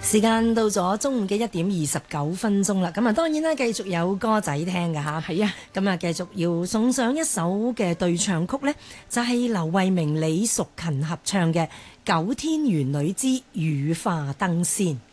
時間到咗中午嘅1:29啦，咁啊當然啦，繼續有歌仔聽㗎吓。 係啊， 咁啊繼續要送上一首嘅對唱曲呢，就係劉慧明、李淑琴合唱嘅《九天玄女之羽化燈仙》。